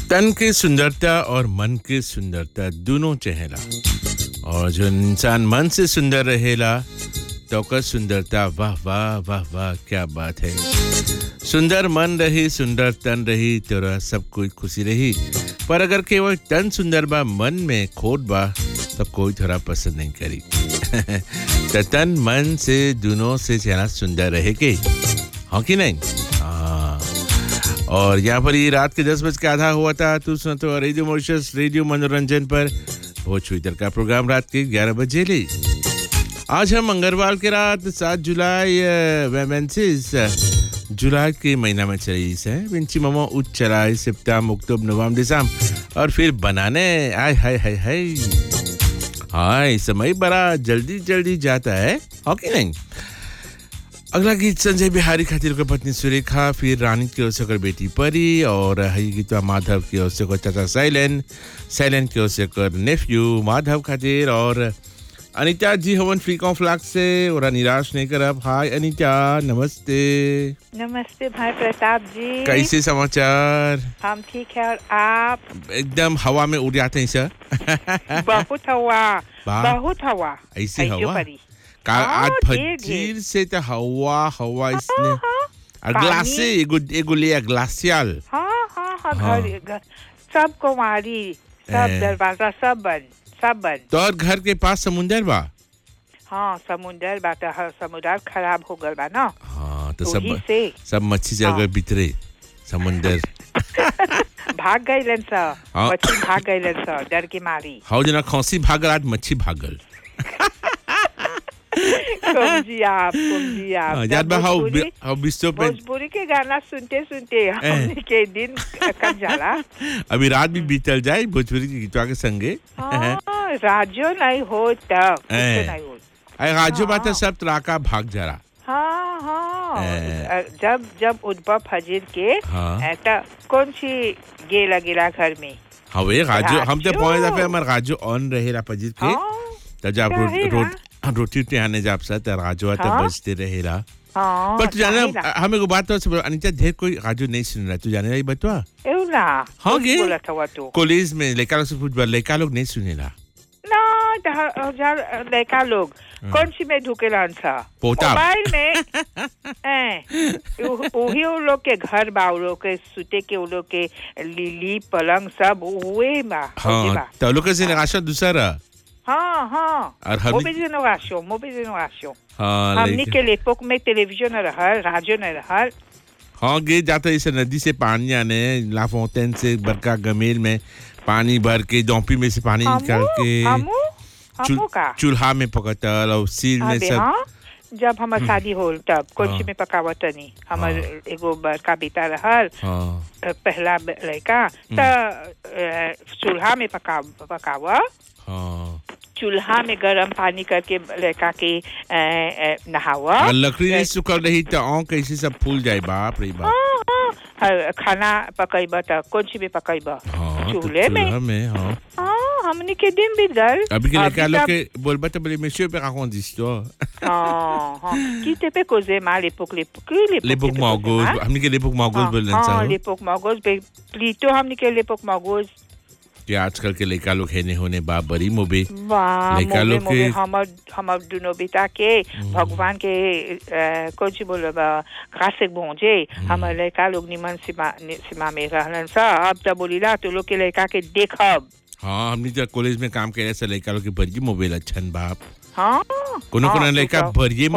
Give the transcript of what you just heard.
तन की सुंदरता और मन की सुंदरता दोनों चहेला और जो इंसान मन से सुंदर रहेला तो का सुंदरता वाह वाह वाह वाह क्या बात है। सुंदर मन रही सुंदर तन रही तो सब कोई खुशी रही, पर अगर केवल तन सुंदर बा मन में खोट बा तो कोई थोड़ा पसंद नहीं करी। तो तन मन से दोनों से चेहरा सुंदर रहे के हाँ कि नहीं। और यहाँ पर ये रात के 10 बज के आधा हुआ था। तू सुन तो रेडियो मॉरिशस रेडियो मनोरंजन पर भोजपुरी का प्रोग्राम रात के 11 बजे ले। आज हम मंगलवार के रात 7 जुलाई जुलाई के महीना में चली है। विंची ममो उच्च चलाई सितंबर अक्टूबर नवंबर दिसंबर और फिर बनाने आय हाय हाय हाय हाय समय बड़ा जल्दी जल्दी जाता है हो कि नहीं। अगला गीत संजय बिहारी खातिर को पत्नी सुरेखा, फिर रानी की ओर से कर बेटी परी और हई गीत माधव की ओर से को चाचा सैलन की ओर से कर नेफ्यू माधव खातिर और अनीता जी हवन फ्रीकॉन फ्लैग से और निराश नहीं करब। हाय अनीता नमस्ते। नमस्ते भाई प्रताप जी, कैसे समाचार? हम ठीक है और आप? एकदम हवा में उड़ जाते हैं सर। बहुत हवा ऐसी हवा आज फजीर से तो हवा इसने ग्लासे एगो ले ग्लासियल हाँ घर सब कुमारी सब दरवाजा सब बंद। तोर घर के पास समुंदर बा? हाँ समुंदर बा तो समुद्र खराब हो गल बा ना। हाँ तो सब मच्छी जगह भीतरे समुंदर भाग गइलन सा मच्छी भाग गइलन सा डर के मारी। हाउ जना खौसी भागल आज मच्छी भागल। कुमजी आप भोजपुरी के गाना सुनते हमने के दिन कब जाला। अभी रात भी बीतल जाए भोजपुरी के गीतवा के संगे। राजो नहीं हो तब नहीं हो राजो बात सब तरह का भाग जरा। हाँ जब उठबा फजीर के ऐसा कौन सी गेला घर में हवे राजो हम तो पहुंच दफे हमार राजो ऑन रहेला फजीर के तब जब रोटी आने जब सा राजो तो बजते रहेला। पर तू जाने हमें को बात तो अनीता ढेर कोई राजो नहीं सुन रहा, तू जाने रही बतवा हाँ गे कॉलेज में लड़का लोग से फुटबॉल लड़का लोग नहीं सुनेला ना लड़का लोग कौन सी में ढुके सा मोबाइल में वही उन लोग के घर बा उन लोग के सुते के उन लोग के लीली पलंग सब हुए बा। हाँ तो लोग से निराशा दूसरा और मोबिलिज़ेशन हमने के लेपोक में टेलीविजन रहल राजो न रहल। हाँ गे जाता इस नदी से पानी आने लाफोंटेन से बरका गमेल में पानी भर के डोंपी में से पानी निकाल के चूल्हा में पकतल और सील में सब। जब हमार शादी होल तब कोची में पकावत नहीं हमार एगो बड़का बेटा रहल पहला लड़का त चूल्हा में पकावा चूल्हा में गरम पानी करके लड़का के नहावा। लकड़ी नहीं सुखल रही तो कैसे सब फूल जाए बाप रे बाप। खाना पकैबा त कौन सी में पकैबा चूल्हे में। हमने के दिन बीत गए। अभी के लड़का लोग के बोलबा तो बोले monsieur पे raconte d'histoire। qui te peut causer mal l'époque Margaux हमने के l'époque Margaux बोलने सा l'époque Margaux plutôt हमने के l'époque Margaux कि आजकल के लड़का लोग है नहीं होने बाप बड़ी मोबे लड़का लोग के हम दोनों बेटा के भगवान के कुछ बोले खासे बोंजे हम लड़का लोग निमन सीमा में रहलन सा। अब तो बोलीला तो लोग के लड़का के देखब। हाँ हमने जब कॉलेज में काम करे से लड़का लोग के बड़ी मोबाइल अच्छा बाप। हाँ कोनो लड़का बड़ी